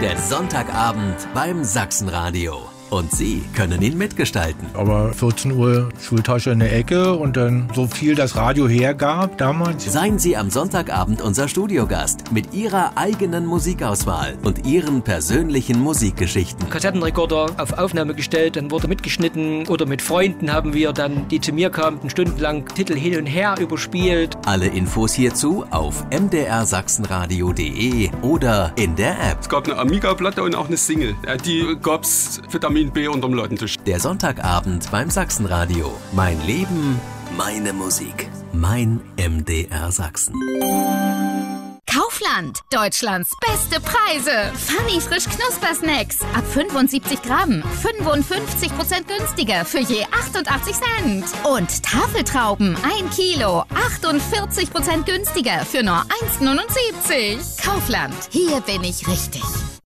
jeden Sonntagabend beim Sachsenradio. Und Sie können ihn mitgestalten. Aber 14 Uhr Schultasche in der Ecke und dann so viel das Radio hergab damals. Seien Sie am Sonntagabend unser Studiogast mit Ihrer eigenen Musikauswahl und Ihren persönlichen Musikgeschichten. Kassettenrekorder auf Aufnahme gestellt, dann wurde mitgeschnitten oder mit Freunden haben wir dann, die zu mir kamen, stundenlang Titel hin und her überspielt. Alle Infos hierzu auf mdrsachsenradio.de oder in der App. Es gab eine Amiga-Platte und auch eine Single. Die gab's Vitamin B unterm Ladentisch. Der Sonntagabend beim Sachsenradio. Mein Leben, meine Musik. Mein MDR Sachsen. Kaufland. Deutschlands beste Preise. Funny frisch Knuspersnacks. Ab 75 Gramm. 55% günstiger für je 88 Cent. Und Tafeltrauben. 1 Kilo. 48% günstiger für nur 1,79. Kaufland. Hier bin ich richtig.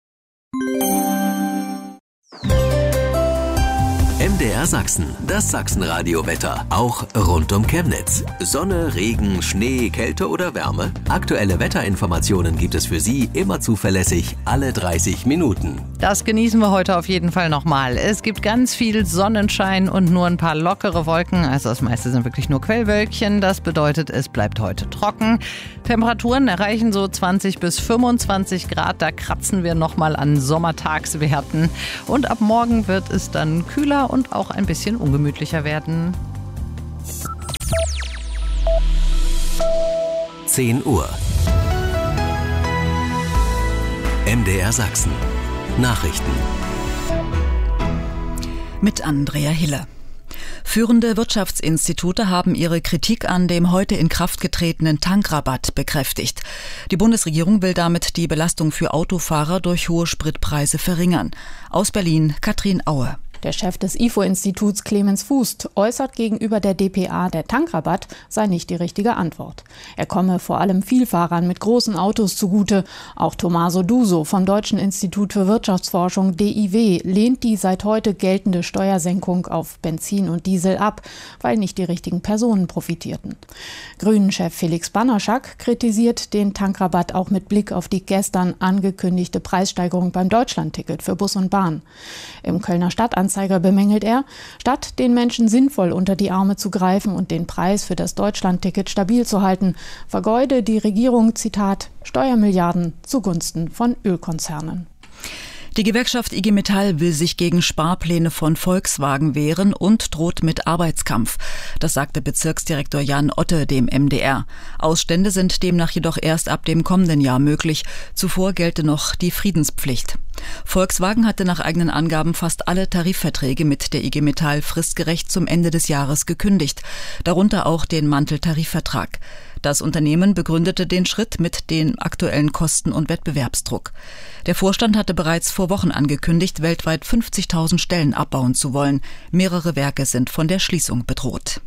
MDR Sachsen, das Sachsenradio-Wetter, auch rund um Chemnitz. Sonne, Regen, Schnee, Kälte oder Wärme? Aktuelle Wetterinformationen gibt es für Sie immer zuverlässig alle 30 Minuten. Das genießen wir heute auf jeden Fall nochmal. Es gibt ganz viel Sonnenschein und nur ein paar lockere Wolken. Also das meiste sind wirklich nur Quellwölkchen. Das bedeutet, es bleibt heute trocken. Temperaturen erreichen so 20 bis 25 Grad. Da kratzen wir nochmal an Sommertagswerten. Und ab morgen wird es dann kühler und auch ein bisschen ungemütlicher werden. 10 Uhr. MDR Sachsen. Nachrichten. Mit Andrea Hille. Führende Wirtschaftsinstitute haben ihre Kritik an dem heute in Kraft getretenen Tankrabatt bekräftigt. Die Bundesregierung will damit die Belastung für Autofahrer durch hohe Spritpreise verringern. Aus Berlin Katrin Aue. Der Chef des IFO-Instituts Clemens Fuß äußert gegenüber der dpa, der Tankrabatt sei nicht die richtige Antwort. Er komme vor allem Vielfahrern mit großen Autos zugute. Auch Tommaso Duso vom Deutschen Institut für Wirtschaftsforschung DIW lehnt die seit heute geltende Steuersenkung auf Benzin und Diesel ab, weil nicht die richtigen Personen profitierten. Grünen-Chef Felix Bannerschak kritisiert den Tankrabatt auch mit Blick auf die gestern angekündigte Preissteigerung beim Deutschlandticket für Bus und Bahn. Im Kölner Stadtanzeiger bemängelt er, statt den Menschen sinnvoll unter die Arme zu greifen und den Preis für das Deutschlandticket stabil zu halten, vergeude die Regierung, Zitat, Steuermilliarden zugunsten von Ölkonzernen. Die Gewerkschaft IG Metall will sich gegen Sparpläne von Volkswagen wehren und droht mit Arbeitskampf. Das sagte Bezirksdirektor Jan Otte dem MDR. Ausstände sind demnach jedoch erst ab dem kommenden Jahr möglich. Zuvor gelte noch die Friedenspflicht. Volkswagen hatte nach eigenen Angaben fast alle Tarifverträge mit der IG Metall fristgerecht zum Ende des Jahres gekündigt, darunter auch den Mantel-Tarifvertrag. Das Unternehmen begründete den Schritt mit den aktuellen Kosten und Wettbewerbsdruck. Der Vorstand hatte bereits vor Wochen angekündigt, weltweit 50.000 Stellen abbauen zu wollen. Mehrere Werke sind von der Schließung bedroht.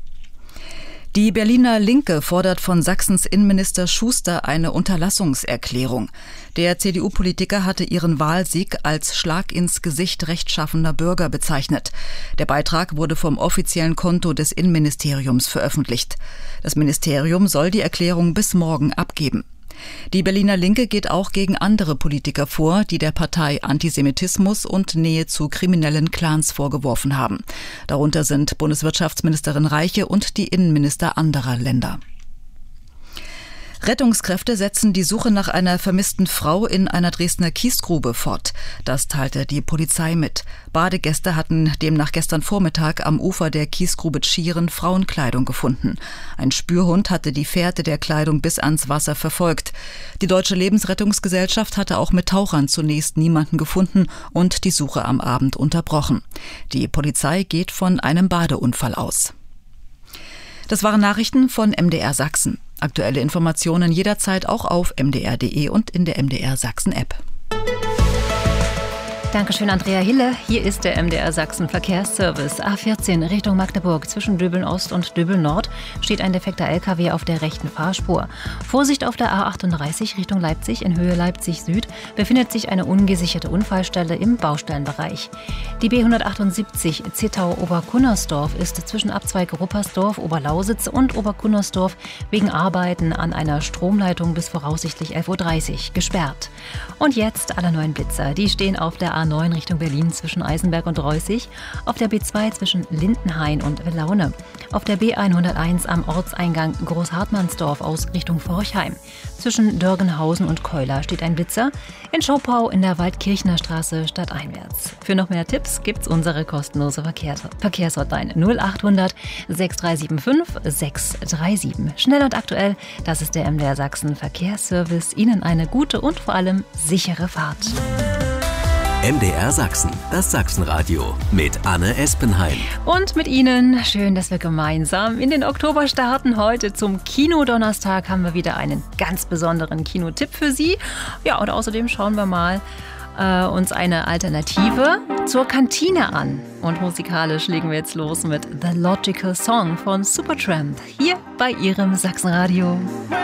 Die Berliner Linke fordert von Sachsens Innenminister Schuster eine Unterlassungserklärung. Der CDU-Politiker hatte ihren Wahlsieg als Schlag ins Gesicht rechtschaffener Bürger bezeichnet. Der Beitrag wurde vom offiziellen Konto des Innenministeriums veröffentlicht. Das Ministerium soll die Erklärung bis morgen abgeben. Die Berliner Linke geht auch gegen andere Politiker vor, die der Partei Antisemitismus und Nähe zu kriminellen Clans vorgeworfen haben. Darunter sind Bundeswirtschaftsministerin Reiche und die Innenminister anderer Länder. Rettungskräfte setzen die Suche nach einer vermissten Frau in einer Dresdner Kiesgrube fort. Das teilte die Polizei mit. Badegäste hatten demnach gestern Vormittag am Ufer der Kiesgrube Tschirn Frauenkleidung gefunden. Ein Spürhund hatte die Fährte der Kleidung bis ans Wasser verfolgt. Die Deutsche Lebensrettungsgesellschaft hatte auch mit Tauchern zunächst niemanden gefunden und die Suche am Abend unterbrochen. Die Polizei geht von einem Badeunfall aus. Das waren Nachrichten von MDR Sachsen. Aktuelle Informationen jederzeit auch auf mdr.de und in der MDR Sachsen App. Dankeschön, Andrea Hille. Hier ist der MDR Sachsen Verkehrsservice. A14 Richtung Magdeburg. Zwischen Döbeln Ost und Döbeln Nord steht ein defekter LKW auf der rechten Fahrspur. Vorsicht auf der A38 Richtung Leipzig in Höhe Leipzig Süd befindet sich eine ungesicherte Unfallstelle im Baustellenbereich. Die B178 Zittau-Oberkunnersdorf ist zwischen Abzweig Ruppersdorf, Oberlausitz und Oberkunnersdorf wegen Arbeiten an einer Stromleitung bis voraussichtlich 11:30 Uhr gesperrt. Und jetzt alle neuen Blitzer. Die stehen auf der A9 Richtung Berlin zwischen Eisenberg und Reußig, auf der B2 zwischen Lindenhain und Laune, auf der B101 am Ortseingang Großhartmannsdorf aus Richtung Forchheim. Zwischen Dörgenhausen und Keuler steht ein Blitzer, in Schopau in der Waldkirchner Straße stadteinwärts. Für noch mehr Tipps gibt's unsere kostenlose Verkehrshotline 0800 6375 637. Schnell und aktuell, das ist der MDR Sachsen Verkehrsservice. Ihnen eine gute und vor allem sichere Fahrt. MDR Sachsen, das Sachsenradio mit Anne Espenheim. Und mit Ihnen, schön, dass wir gemeinsam in den Oktober starten. Heute zum Kinodonnerstag haben wir wieder einen ganz besonderen Kinotipp für Sie. Ja, und außerdem schauen wir mal uns eine Alternative zur Kantine an. Und musikalisch legen wir jetzt los mit The Logical Song von Supertramp hier bei Ihrem Sachsenradio.